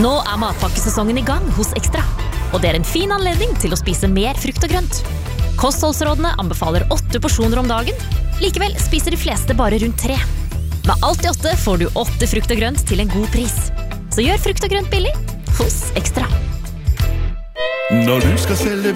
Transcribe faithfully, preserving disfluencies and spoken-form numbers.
Nå er matpakkesesongen i gang hos Ekstra, og det er en fin anledning til å spise mer frukt og grønt. Kostholdsrådene anbefaler åtte porsjoner om dagen, likevel spiser de fleste bare rundt tre. Med alt i åtte får du åtte frukt og grønt til en god pris. Så gjør frukt og grønt billig hos Ekstra. Når du skal selge